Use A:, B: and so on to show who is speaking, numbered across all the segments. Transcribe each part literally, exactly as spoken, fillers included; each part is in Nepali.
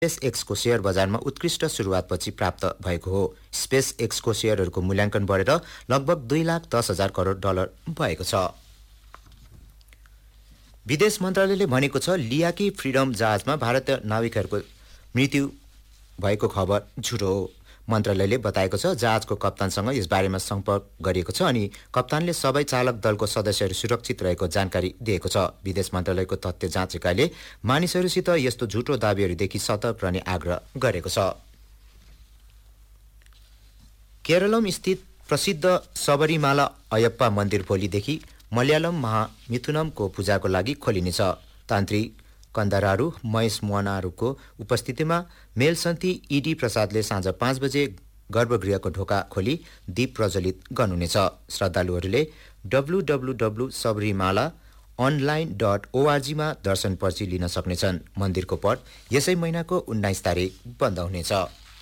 A: स्पेस एक्सको सेयर बजारमा उत्कृष्ट सुरुवातपछि प्राप्त भएको हो। स्पेस एक्सको सेयरहरूको मूल्याङ्कन बढेर लगभग दुई लाख दस हजार करोड डलर भएको छ। विदेश मन्त्रालयले भनेको छ लियाकी फ्रिडम जहाजमा भारतीय नाविकहरूको मृत्यु भएको खबर झुटो हो। मन्त्रालयले बताएको छ जहाजको कप्तानसँग यस बारेमा सम्पर्क गरिएको छ अनि कप्तानले सबै चालक दलको सदस्यहरू सुरक्षित रहेको जानकारी दिएको छ। विदेश मन्त्रालयको तथ्य जाँच इकाइले मानिसहरूसित यस्तो झुटो दावीहरूदेखि सतर्क रहने आग्रह गरेको छ। केरलम स्थित प्रसिद्ध सबरीमाला अयप्पा मन्दिर भोलिदेखि मलयालम महामिथुनमको पूजाको लागि खोलिनेछ। तान्त्रिक कन्दरारू महेश मोहनारूको उपस्थितिमा मेलसन्ती इडी प्रसादले साँझ पाँच बजे गर्भगृहको ढोका खोली दीप प्रज्वलित गर्नुहुनेछ। श्रद्धालुहरूले W W W Sabarimala online dot ओआरजीमा दर्शन पर्ची लिन सक्नेछन्। मन्दिरको पट यसै महिनाको उन्नाइस तारिक बन्द हुनेछ।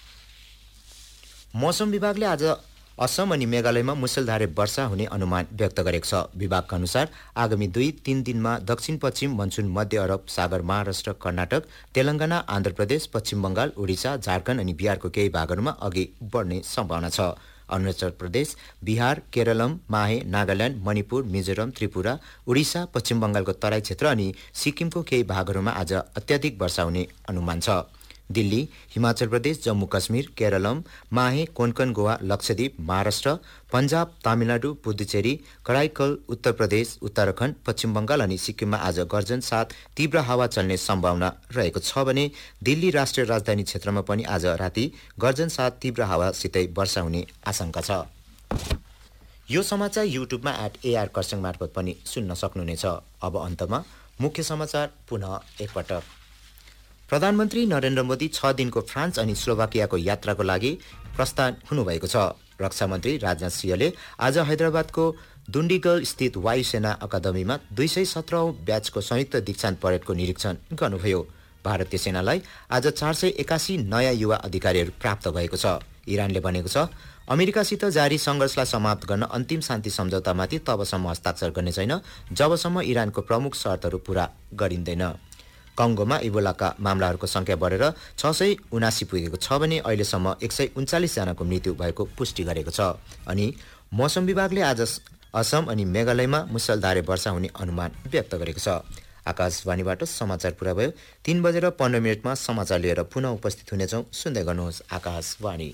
A: मौसम विभागले आज असम अनि मेघालयमा मुसलधारे वर्षा हुने अनुमान व्यक्त गरेको छ। विभागका अनुसार आगामी दुई तीन दिनमा दक्षिण पश्चिम मनसुन मध्य अरब सागर महाराष्ट्र कर्नाटक तेलंगाना आन्ध्र प्रदेश पश्चिम बंगाल उडिसा झारखण्ड अनि बिहारको केही भागहरूमा अघि बढ्ने सम्भावना छ। अरुणाचल प्रदेश बिहार केरलम माहे नागाल्यान्ड मणिपुर मिजोरम त्रिपुरा उडिसा पश्चिम बंगालको तराई क्षेत्र अनि सिक्किमको केही भागहरूमा आज अत्याधिक वर्षा हुने अनुमान छ। दिल्ली हिमाचल प्रदेश जम्मू काश्मीर केरलम माहे कोंकण गोवा लक्षद्वीप महाराष्ट्र पंजाब तमिलनाडु पुडुचेरी कराईकल उत्तर प्रदेश उत्तराखण्ड पश्चिम बंगाल अनि सिक्किममा आज गर्जन साथ तीव्र हावा चल्ने सम्भावना रहेको छ भने दिल्ली राष्ट्रिय राजधानी क्षेत्रमा पनि आज राति गर्जन साथ तीव्र हावासितै वर्षा हुने आशंका छ। यो समाचार युट्युबमा एट एआर कर्सङ मार्फत पनि सुन्न सक्नुहुनेछ। अब अन्तमा मुख्य समाचार पुनः एकपटक। प्रधानमन्त्री नरेन्द्र मोदी छ दिनको फ्रान्स अनि स्लोभाकियाको यात्राको लागि प्रस्थान हुनुभएको छ। रक्षा मन्त्री राजनाथ सिंहले आज हैदराबादको दुण्डीगल स्थित वायुसेना अकादमीमा दुई सय सत्रौं ब्याचको संयुक्त दीक्षान्त परेडको निरीक्षण गर्नुभयो। भारतीय सेनालाई आज चार सय एकासी नयाँ युवा अधिकारीहरू प्राप्त भएको छ। इरानले भनेको छ अमेरिकासित जारी सङ्घर्षलाई समाप्त गर्न अन्तिम शान्ति सम्झौतामाथि तबसम्म हस्ताक्षर गर्ने छैन जबसम्म इरानको प्रमुख शर्तहरू पूरा गरिँदैन। कङ्गोमा इबोलाका मामलाहरूको संख्या बढेर छ सय उनासी पुगेको छ भने अहिलेसम्म एक सय उन्चालिस जनाको मृत्यु भएको पुष्टि गरेको छ। अनि मौसम विभागले आज असम अनि मेघालयमा मुसलधारे वर्षा हुने अनुमान व्यक्त गरेको छ। आकाशवाणीबाट समाचार पुरा भयो। तीन बजेर पन्ध्र मिनटमा समाचार लिएर पुनः उपस्थित हुनेछौँ। सुन्दै गर्नुहोस् आकाशवाणी।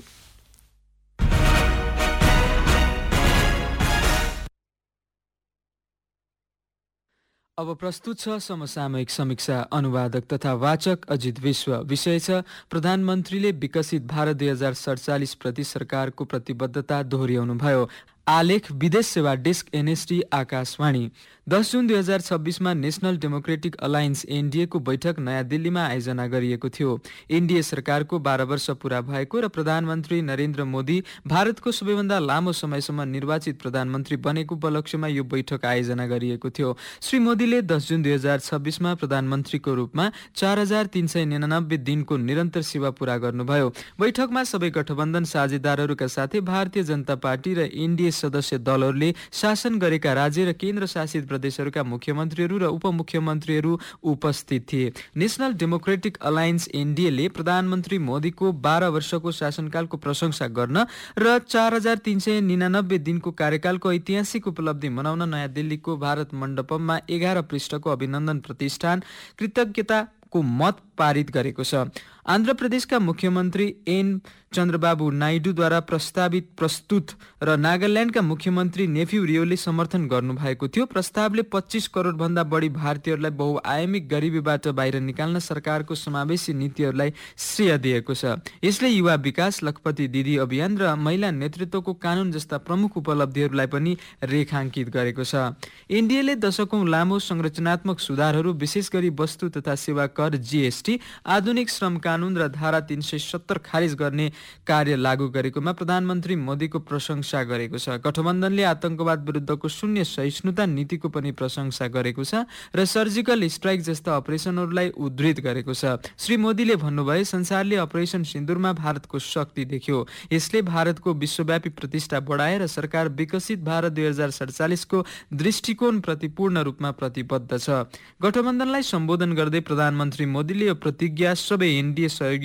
B: अब प्रस्तुत छ समसामयिक समीक्षा। अनुवादक तथा वाचक अजित विश्व। विषय छ प्रधानमन्त्रीले विकसित भारत दुई हजार सडचालिस प्रति सरकारको प्रतिबद्धता दोहोर्याउनु भयो। आलेख विदेश सेवा डेस्क एनएसडी आकाशवाणी। दस जुन दुई हजार छब्बिसमा नेशनल डेमोक्रेटिक अलायन्स एनडिए को बैठक नयाँ दिल्लीमा आयोजना गरिएको थियो। एनडिए सरकारको बाह्र वर्ष पूरा भएको र प्रधानमन्त्री नरेन्द्र मोदी भारतको सबैभन्दा लामो समयसम्म निर्वाचित प्रधानमन्त्री बनेको उपलक्ष्यमा यो बैठक आयोजना गरिएको थियो। श्री मोदीले दस जुन दुई हजार छब्बिसमा प्रधानमन्त्रीको रूपमा चार हजार तीन सय निनानब्बे दिनको निरन्तर सेवा पूरा गर्नुभयो। बैठकमा सबै गठबन्धन साझेदारहरूका साथै भारतीय जनता पार्टी र एनडिए सदस्य दलहरूले शासन गरेका राज्य र केन्द्र शासित प्रदेशहरूका मुख्यमन्त्रीहरू र उपमुख्यमन्त्रीहरू उपस्थित थिए। नेशनल डेमोक्रेटिक अलायन्स एनडिएले प्रधानमन्त्री मोदीको बाह्र वर्षको शासनकालको प्रशंसा गर्न र चार हजार तीन सय निनानब्बे दिनको कार्यकालको ऐतिहासिक उपलब्धि मनाउन नयाँ दिल्लीको भारत मण्डपममा एघार पृष्ठको अभिनन्दन प्रतिष्ठान कृतज्ञताको मत पारित गरेको छ। आन्ध्र प्रदेशका मुख्यमन्त्री एन चन्द्रबाबु नाइडूद्वारा प्रस्तावित प्रस्तुत र नागाल्यान्डका मुख्यमन्त्री नेफ्यू रियोले समर्थन गर्नुभएको थियो। प्रस्तावले पच्चीस करोड भन्दा बढी भारतीयहरूलाई बहुआयामिक गरिबीबाट बाहिर निकाल्न सरकारको समावेशी नीतिहरूलाई श्रेय दिएको छ। यसले युवा विकास लखपति दिदी अभियान र महिला नेतृत्वको कानून जस्ता प्रमुख उपलब्धिहरूलाई पनि रेखाङ्कित गरेको छ। एनडिएले दशकौं लामो संरचनात्मक सुधारहरू विशेष गरी वस्तु तथा सेवा कर जीएसटी आधुनिक श्रम कानून र धारा तीन सय सत्तर खारिज गर्ने कार्य लागू गरेकोमा प्रधानमन्त्री मोदीको प्रशंसा गरेको छ। गठबन्धनले आतंकवाद विरुद्धको शून्य सहिष्णुता नीतिको पनि प्रशंसा गरेको छ र सर्जिकल स्ट्राइक जस्ता अपरेसनहरूलाई उद्धृत गरेको छ। श्री मोदीले भन्नुभयो संसारले अपरेसन सिन्दुरमा भारतको शक्ति देख्यो। यसले भारतको विश्वव्यापी प्रतिष्ठा बढाएर सरकार विकसित भारत दुई हजार सडचालिसको दृष्टिकोण प्रति पूर्ण रूपमा प्रतिबद्ध छ। गठबन्धनलाई सम्बोधन गर्दै प्रधानमन्त्री प्रधानमन्त्री मोदीले यो प्रतिज्ञा सबै एनडिए सहयोगी